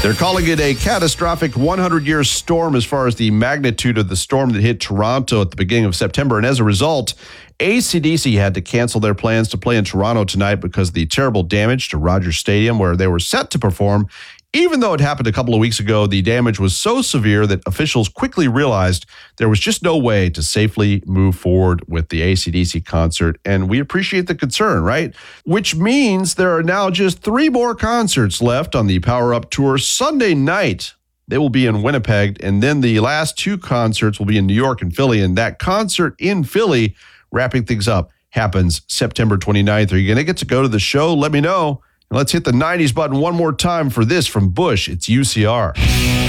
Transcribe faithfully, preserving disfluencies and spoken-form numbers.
They're calling it a catastrophic hundred-year storm as far as the magnitude of the storm that hit Toronto at the beginning of September. And as a result, A C D C had to cancel their plans to play in Toronto tonight because of the terrible damage to Rogers Stadium, where they were set to perform. Even though it happened a couple of weeks ago, the damage was so severe that officials quickly realized there was just no way to safely move forward with the A C D C concert. And we appreciate the concern, right? Which means there are now just three more concerts left on the Power Up Tour. Sunday night, they will be in Winnipeg. And then the last two concerts will be in New York and Philly. And that concert in Philly, wrapping things up, happens September twenty-ninth. Are you going to get to go to the show? Let me know. And let's hit the nineties button one more time for this from Bush. It's U C R.